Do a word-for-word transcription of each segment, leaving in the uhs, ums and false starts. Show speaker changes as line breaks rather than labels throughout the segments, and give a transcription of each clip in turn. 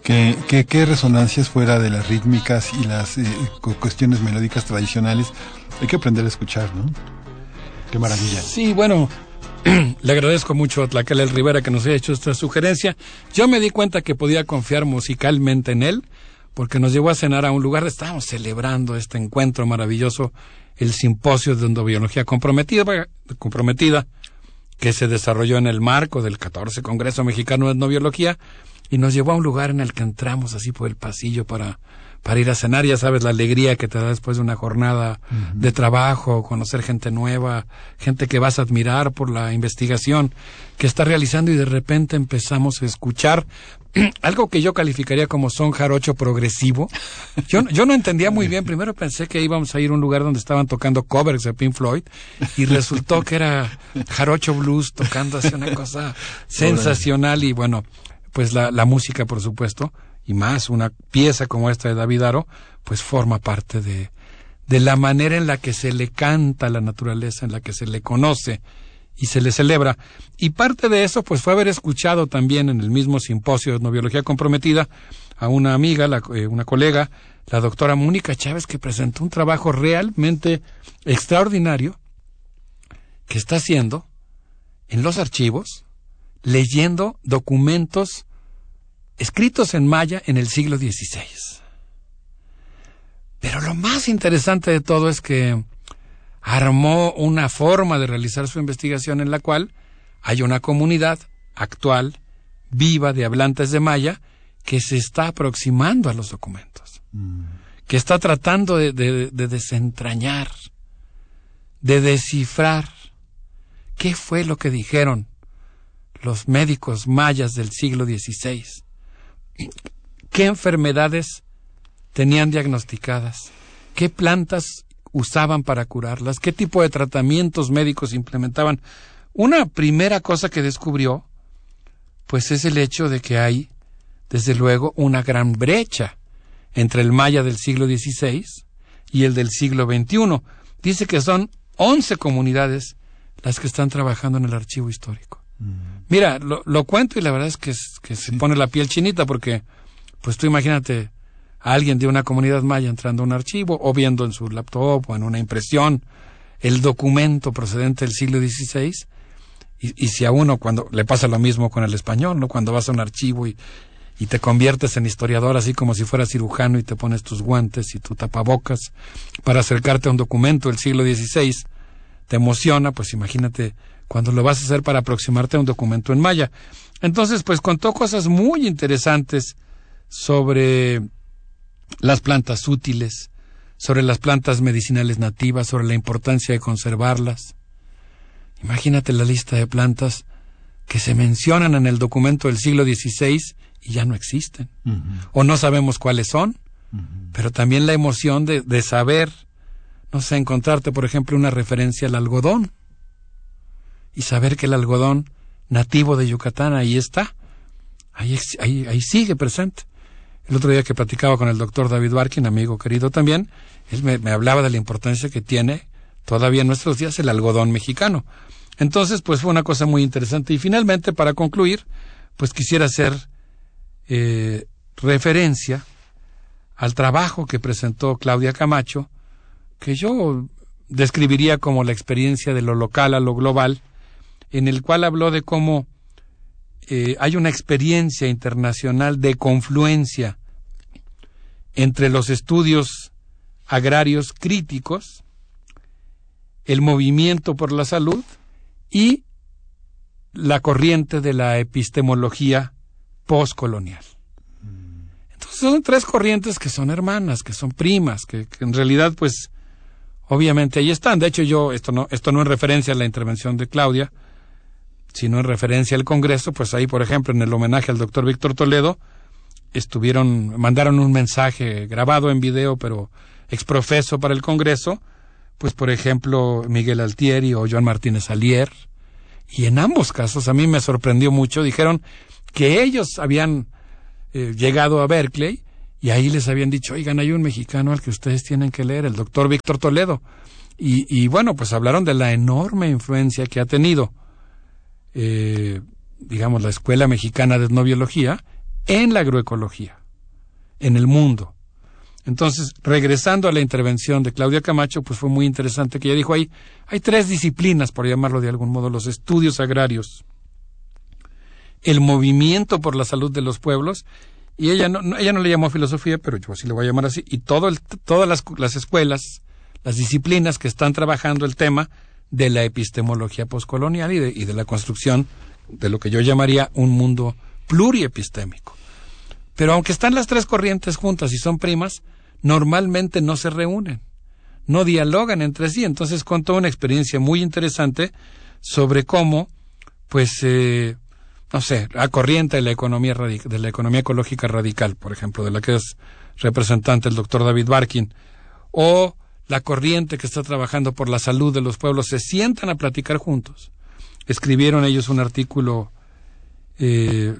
¿Qué, qué, qué resonancias fuera de las rítmicas y las eh, cuestiones melódicas tradicionales? Hay que aprender a escuchar, ¿no? Qué maravilla.
Sí, bueno, le agradezco mucho a Tlaquelel Rivera que nos haya hecho esta sugerencia. Yo me di cuenta que podía confiar musicalmente en él, porque nos llevó a cenar a un lugar, estábamos celebrando este encuentro maravilloso, el Simposio de Endobiología Comprometida, comprometida que se desarrolló en el marco del catorce Congreso Mexicano de Endobiología, y nos llevó a un lugar en el que entramos así por el pasillo para, para ir a cenar. Ya sabes, la alegría que te da después de una jornada uh-huh. de trabajo, conocer gente nueva, gente que vas a admirar por la investigación que está realizando, y de repente empezamos a escuchar algo que yo calificaría como son jarocho progresivo. Yo, yo no entendía muy bien. Primero pensé que íbamos a ir a un lugar donde estaban tocando covers de Pink Floyd, y resultó que era jarocho blues tocando así una cosa sensacional. Y bueno, pues la, la música, por supuesto, y más una pieza como esta de David Aro, pues forma parte de, de la manera en la que se le canta a la naturaleza, en la que se le conoce y se le celebra. Y parte de eso pues fue haber escuchado también en el mismo Simposio de Etnobiología Comprometida a una amiga, la, eh, una colega, la doctora Mónica Chávez, que presentó un trabajo realmente extraordinario que está haciendo en los archivos, leyendo documentos escritos en maya en el siglo dieciséis. Pero lo más interesante de todo es que armó una forma de realizar su investigación en la cual hay una comunidad actual, viva, de hablantes de maya, que se está aproximando a los documentos, mm. que está tratando de, de, de desentrañar, de descifrar qué fue lo que dijeron los médicos mayas del siglo dieciséis, qué enfermedades tenían diagnosticadas, qué plantas usaban para curarlas, qué tipo de tratamientos médicos implementaban. Una primera cosa que descubrió, pues es el hecho de que hay, desde luego, una gran brecha entre el maya del siglo dieciséis y el del siglo veintiuno. Dice que son once comunidades las que están trabajando en el archivo histórico. Mm. Mira, lo, lo cuento y la verdad es que, es, que se pone la piel chinita, porque, pues tú imagínate a alguien de una comunidad maya entrando a un archivo o viendo en su laptop o en una impresión el documento procedente del siglo dieciséis, y, y si a uno cuando le pasa lo mismo con el español, ¿no? Cuando vas a un archivo y, y te conviertes en historiador así como si fueras cirujano y te pones tus guantes y tu tapabocas para acercarte a un documento del siglo dieciséis, te emociona, pues imagínate cuando lo vas a hacer para aproximarte a un documento en maya. Entonces, pues contó cosas muy interesantes sobre las plantas útiles, sobre las plantas medicinales nativas, sobre la importancia de conservarlas. Imagínate la lista de plantas que se mencionan en el documento del siglo dieciséis y ya no existen, uh-huh. o no sabemos cuáles son, uh-huh. pero también la emoción de, de saber, no sé, encontrarte, por ejemplo, una referencia al algodón, y saber que el algodón nativo de Yucatán ahí está, ahí, ahí, ahí sigue presente. El otro día que platicaba con el doctor David Barkin, amigo querido también, él me, me hablaba de la importancia que tiene todavía en nuestros días el algodón mexicano. Entonces, pues fue una cosa muy interesante. Y finalmente, para concluir, pues quisiera hacer eh, referencia al trabajo que presentó Claudia Camacho, que yo describiría como la experiencia de lo local a lo global, en el cual habló de cómo Eh, hay una experiencia internacional de confluencia entre los estudios agrarios críticos, el movimiento por la salud y la corriente de la epistemología postcolonial. Entonces son tres corrientes que son hermanas, que son primas, que, que en realidad pues obviamente ahí están. De hecho yo, esto no, esto no en referencia a la intervención de Claudia, sino en referencia al Congreso, pues ahí, por ejemplo, en el homenaje al doctor Víctor Toledo, estuvieron, mandaron un mensaje grabado en video, pero exprofeso para el Congreso, pues por ejemplo, Miguel Altieri o Joan Martínez Alier, y en ambos casos a mí me sorprendió mucho, dijeron que ellos habían eh, llegado a Berkeley, y ahí les habían dicho, oigan, hay un mexicano al que ustedes tienen que leer, el doctor Víctor Toledo, y, y bueno, pues hablaron de la enorme influencia que ha tenido Eh, digamos, la Escuela Mexicana de Etnobiología en la agroecología, en el mundo. Entonces, regresando a la intervención de Claudia Camacho, pues fue muy interesante que ella dijo, hay, hay tres disciplinas, por llamarlo de algún modo, los estudios agrarios, el movimiento por la salud de los pueblos, y ella no, no, ella no le llamó filosofía, pero yo sí le voy a llamar así, y todo el, todas las, las escuelas, las disciplinas que están trabajando el tema de la epistemología poscolonial y de, y de la construcción de lo que yo llamaría un mundo pluriepistémico. Pero aunque están las tres corrientes juntas y son primas, normalmente no se reúnen, no dialogan entre sí. Entonces contó una experiencia muy interesante sobre cómo, pues, eh, no sé, la corriente de la economía radic- de la economía ecológica radical, por ejemplo, de la que es representante el doctor David Barkin, o la corriente que está trabajando por la salud de los pueblos, se sientan a platicar juntos. Escribieron ellos un artículo eh,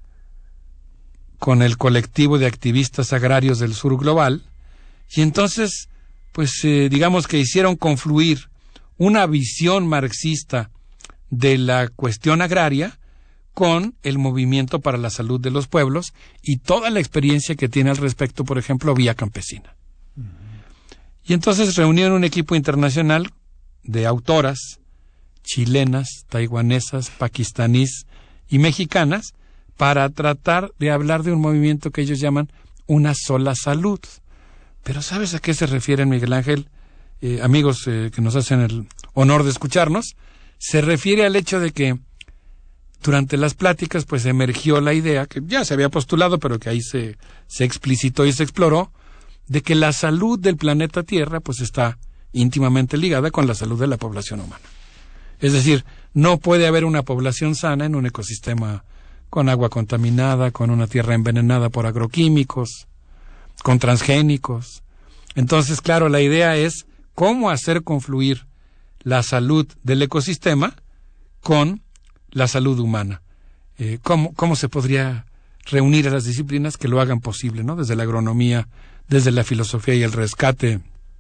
con el colectivo de activistas agrarios del sur global, y entonces, pues, eh, digamos que hicieron confluir una visión marxista de la cuestión agraria con el movimiento para la salud de los pueblos y toda la experiencia que tiene al respecto, por ejemplo, Vía Campesina. Uh-huh. Y entonces reunieron un equipo internacional de autoras chilenas, taiwanesas, pakistaníes y mexicanas para tratar de hablar de un movimiento que ellos llaman una sola salud. Pero ¿sabes a qué se refieren, Miguel Ángel? Eh, amigos eh, que nos hacen el honor de escucharnos, se refiere al hecho de que durante las pláticas pues emergió la idea, que ya se había postulado, pero que ahí se, se explicitó y se exploró, de que la salud del planeta Tierra pues está íntimamente ligada con la salud de la población humana. Es decir, no puede haber una población sana en un ecosistema con agua contaminada, con una tierra envenenada por agroquímicos, con transgénicos. Entonces, claro, la idea es cómo hacer confluir la salud del ecosistema con la salud humana. Eh, cómo, cómo se podría reunir a las disciplinas que lo hagan posible, ¿no? Desde la agronomía, desde la filosofía y el rescate,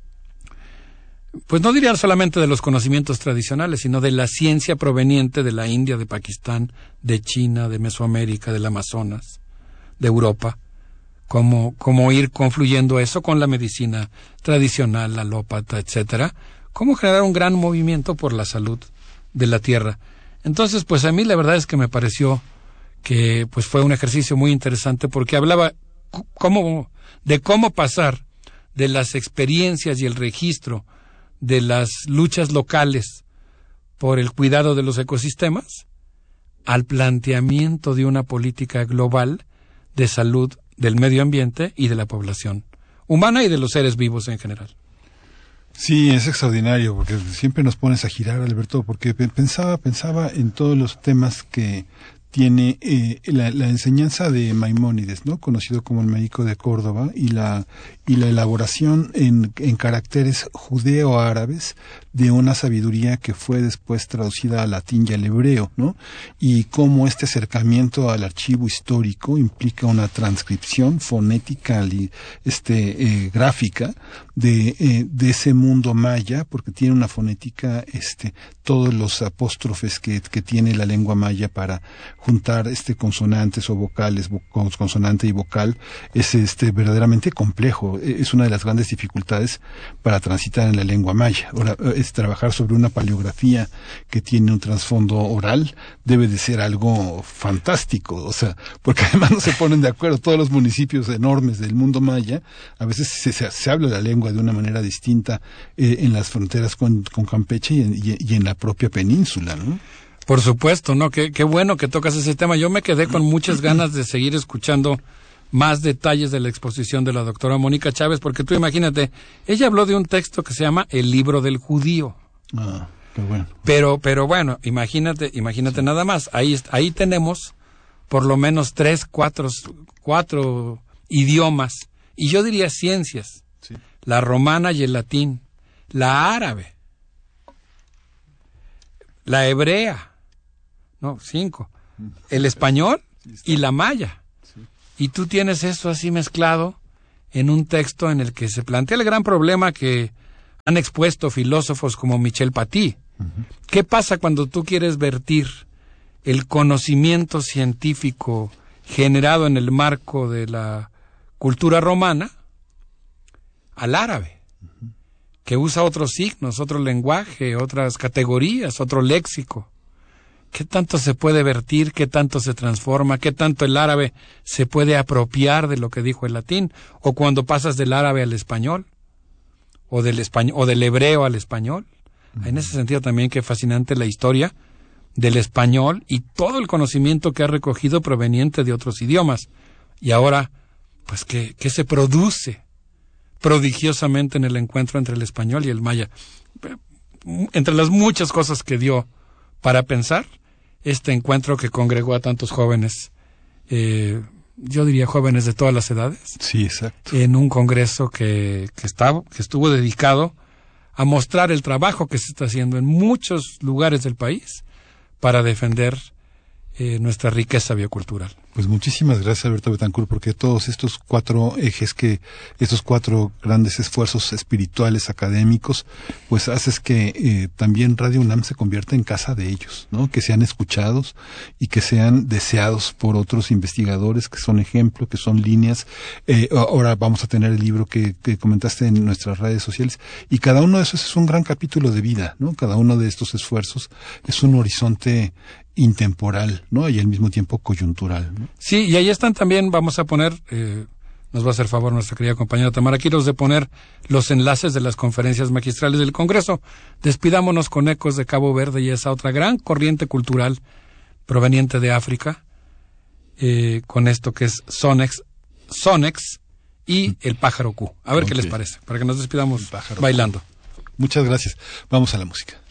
pues no diría solamente de los conocimientos tradicionales, sino de la ciencia proveniente de la India, de Pakistán, de China, de Mesoamérica, del Amazonas, de Europa. Cómo, cómo ir confluyendo eso con la medicina tradicional, alópata, etcétera. Cómo generar un gran movimiento por la salud de la tierra. Entonces, pues a mí la verdad es que me pareció que pues fue un ejercicio muy interesante porque hablaba cómo, de cómo pasar de las experiencias y el registro de las luchas locales por el cuidado de los ecosistemas al planteamiento de una política global de salud del medio ambiente y de la población humana y de los seres vivos en general.
Sí, es extraordinario, porque siempre nos pones a girar, Alberto, porque pensaba, pensaba en todos los temas que tiene eh, la, la enseñanza de Maimónides, ¿no? Conocido como el médico de Córdoba, y la y la elaboración en, en caracteres judeo-árabes de una sabiduría que fue después traducida al latín y al hebreo, ¿no? Y cómo este acercamiento al archivo histórico implica una transcripción fonética, este, eh, gráfica de eh, de ese mundo maya, porque tiene una fonética, este, todos los apóstrofes que que tiene la lengua maya para juntar este consonantes o vocales, consonante y vocal, es este verdaderamente complejo. Es una de las grandes dificultades para transitar en la lengua maya. Ahora, es trabajar sobre una paleografía que tiene un trasfondo oral, debe de ser algo fantástico, o sea, porque además no se ponen de acuerdo todos los municipios enormes del mundo maya. A veces se, se, se habla la lengua de una manera distinta eh, en las fronteras con, con Campeche y en, y, y en la propia península, ¿no?
Por supuesto, ¿no? Qué, qué bueno que tocas ese tema. Yo me quedé con muchas ganas de seguir escuchando más detalles de la exposición de la doctora Mónica Chávez, porque tú imagínate, ella habló de un texto que se llama El Libro del Judío.
Ah, qué bueno.
Pero, pero bueno, imagínate, imagínate sí. Nada más. Ahí, ahí tenemos por lo menos tres, cuatro, cuatro idiomas, y yo diría ciencias. Sí. La romana y el latín, la árabe, la hebrea, no, cinco, el español y la maya. Y tú tienes eso así mezclado en un texto en el que se plantea el gran problema que han expuesto filósofos como Michel Paty. Uh-huh. ¿Qué pasa cuando tú quieres vertir el conocimiento científico generado en el marco de la cultura romana, al árabe, que usa otros signos, otro lenguaje, otras categorías, otro léxico. ¿Qué tanto se puede vertir? ¿Qué tanto se transforma? ¿Qué tanto el árabe se puede apropiar de lo que dijo el latín? O cuando pasas del árabe al español, o del español, o del hebreo al español. Uh-huh. En ese sentido también qué fascinante la historia del español y todo el conocimiento que ha recogido proveniente de otros idiomas. Y ahora, pues, ¿qué, qué se produce prodigiosamente en el encuentro entre el español y el maya? Entre las muchas cosas que dio para pensar, este encuentro que congregó a tantos jóvenes, eh, yo diría jóvenes de todas las edades.
Sí, exacto.
En un congreso que, que, estaba, que estuvo dedicado a mostrar el trabajo que se está haciendo en muchos lugares del país para defender eh, nuestra riqueza biocultural.
Pues muchísimas gracias, Alberto Betancourt, porque todos estos cuatro ejes, que estos cuatro grandes esfuerzos espirituales, académicos, pues haces que eh, también Radio UNAM se convierta en casa de ellos, ¿no? Que sean escuchados y que sean deseados por otros investigadores que son ejemplo, que son líneas. Eh, ahora vamos a tener el libro que, que comentaste en nuestras redes sociales, y cada uno de esos es un gran capítulo de vida, ¿no? Cada uno de estos esfuerzos es un horizonte intemporal, ¿no? Y al mismo tiempo coyuntural, ¿no?
Sí, y ahí están también, vamos a poner, eh, nos va a hacer favor nuestra querida compañera Tamara Quiroz de poner los enlaces de las conferencias magistrales del Congreso. Despidámonos con ecos de Cabo Verde y esa otra gran corriente cultural proveniente de África, eh, con esto que es Sonex, Sonex y el pájaro Q. A ver okay. qué les parece, para que nos despidamos bailando.
Q. Muchas gracias. Vamos a la música.